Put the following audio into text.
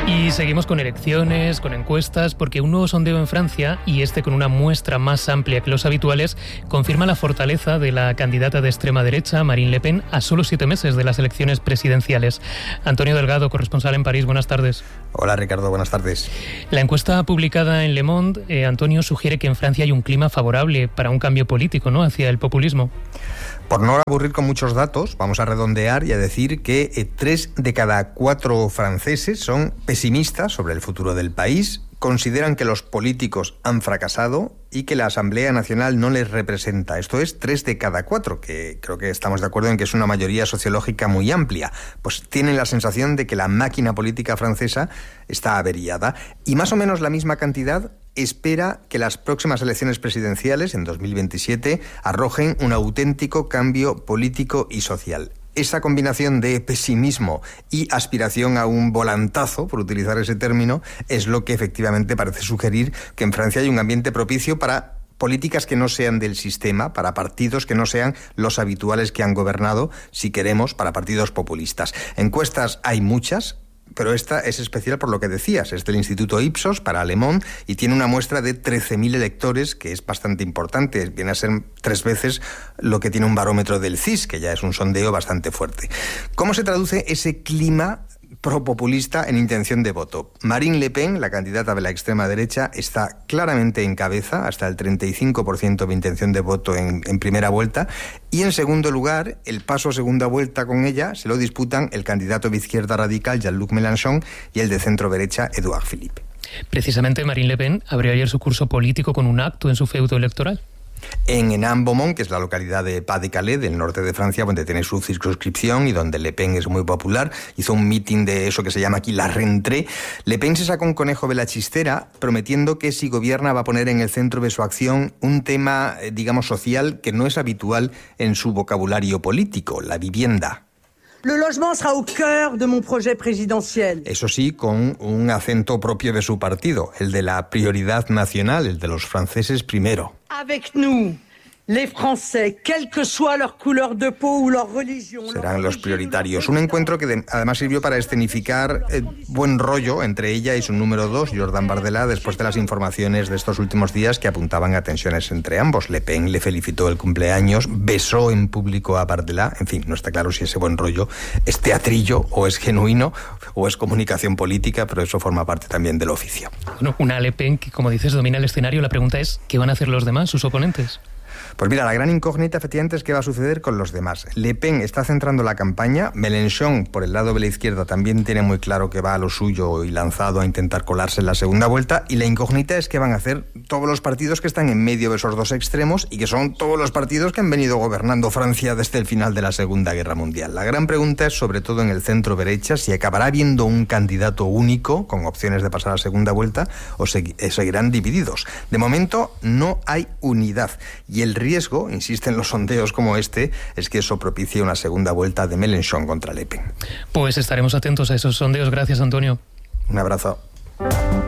Y seguimos con elecciones, con encuestas, porque un nuevo sondeo en Francia, y este con una muestra más amplia que los habituales, confirma la fortaleza de la candidata de extrema derecha, Marine Le Pen, a solo 7 meses de las elecciones presidenciales. Antonio Delgado, corresponsal en París, buenas tardes. Hola Ricardo, buenas tardes. La encuesta publicada en Le Monde, Antonio, sugiere que en Francia hay un clima favorable para un cambio político, ¿no?, hacia el populismo. Por no aburrir con muchos datos, vamos a redondear y a decir que 3 de cada 4 franceses son pesimistas sobre el futuro del país, consideran que los políticos han fracasado y que la Asamblea Nacional no les representa. Esto es 3 de cada 4, que creo que estamos de acuerdo en que es una mayoría sociológica muy amplia. Pues tienen la sensación de que la máquina política francesa está averiada. Y más o menos la misma cantidad espera que las próximas elecciones presidenciales, en 2027, arrojen un auténtico cambio político y social. Esa combinación de pesimismo y aspiración a un volantazo, por utilizar ese término, es lo que efectivamente parece sugerir que en Francia hay un ambiente propicio para políticas que no sean del sistema, para partidos que no sean los habituales que han gobernado, si queremos, para partidos populistas. Encuestas hay muchas, pero esta es especial por lo que decías, es del Instituto Ipsos para Le Monde y tiene una muestra de 13.000 electores, que es bastante importante, viene a ser 3 veces lo que tiene un barómetro del CIS, que ya es un sondeo bastante fuerte. ¿Cómo se traduce ese clima propopulista en intención de voto? Marine Le Pen, la candidata de la extrema derecha, está claramente en cabeza, hasta el 35% de intención de voto en primera vuelta, y en segundo lugar, el paso a segunda vuelta con ella se lo disputan el candidato de izquierda radical, Jean-Luc Mélenchon, y el de centro derecha, Édouard Philippe. Precisamente Marine Le Pen abrió ayer su curso político con un acto en su feudo electoral. En Hénin-Beaumont, que es la localidad de Pas-de-Calais, del norte de Francia, donde tiene su circunscripción y donde Le Pen es muy popular, hizo un mitin de eso que se llama aquí la rentrée. Le Pen se sacó un conejo de la chistera, prometiendo que si gobierna va a poner en el centro de su acción un tema, digamos, social que no es habitual en su vocabulario político, la vivienda. Le logement sera au cœur de mon projet présidentiel. Eso sí, con un acento propio de su partido, el de la prioridad nacional, el de los franceses primero. Avec nous, les Français, quelle que soit leur couleur de peau ou leur religion. Serán los prioritarios. Un encuentro que además sirvió para escenificar buen rollo entre ella y su número 2, Jordan Bardella, después de las informaciones de estos últimos días que apuntaban a tensiones entre ambos. Le Pen le felicitó el cumpleaños, besó en público a Bardella. En fin, no está claro si ese buen rollo es teatrillo o es genuino o es comunicación política, pero eso forma parte también del oficio. Bueno, una Le Pen que, como dices, domina el escenario. La pregunta es, ¿qué van a hacer los demás, sus oponentes? Pues mira, la gran incógnita efectivamente es qué va a suceder con los demás. Le Pen está centrando la campaña, Mélenchon por el lado de la izquierda también tiene muy claro que va a lo suyo y lanzado a intentar colarse en la segunda vuelta, y la incógnita es qué van a hacer todos los partidos que están en medio de esos dos extremos y que son todos los partidos que han venido gobernando Francia desde el final de la Segunda Guerra Mundial. La gran pregunta es sobre todo en el centro derecha si acabará habiendo un candidato único con opciones de pasar a segunda vuelta o seguirán divididos. De momento no hay unidad y el riesgo, insisten los sondeos como este, es que eso propicie una segunda vuelta de Mélenchon contra Le Pen. Pues estaremos atentos a esos sondeos. Gracias, Antonio. Un abrazo.